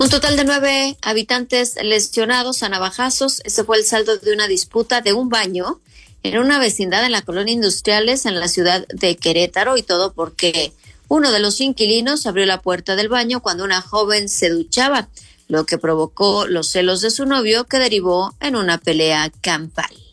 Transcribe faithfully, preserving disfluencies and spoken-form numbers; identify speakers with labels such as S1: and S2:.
S1: Un total de nueve habitantes lesionados a navajazos. Ese fue el saldo de una disputa de un baño en una vecindad en la colonia Industriales en la ciudad de Querétaro, y todo porque uno de los inquilinos abrió la puerta del baño cuando una joven se duchaba, lo que provocó los celos de su novio, que derivó en una pelea campal.